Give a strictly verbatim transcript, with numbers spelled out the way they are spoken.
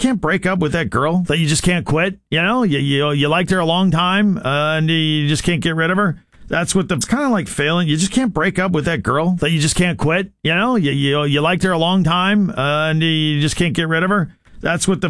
can't break up with that girl that you just can't quit. You know, you you, you liked her a long time, uh, and you just can't get rid of her. That's what the, it's kind of like failing. You just can't break up with that girl that you just can't quit. You know, you you, you liked her a long time, uh, and you just can't get rid of her. That's what the